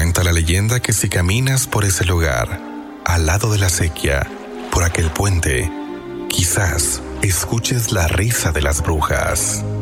Cuenta la leyenda que si caminas por ese lugar, al lado de la acequia, por aquel puente, quizás escuches la risa de las brujas.